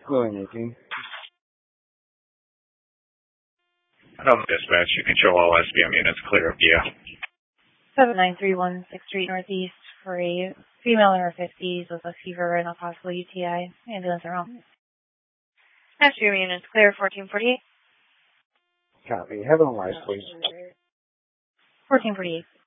Going 18. Dispatch, you can show all SBM units clear of view. 7931 6th Street Northeast for a female in her 50s with a fever and a possible UTI. Ambulance around. SBM units clear, 1448. Copy. Have it on live, please. 1448.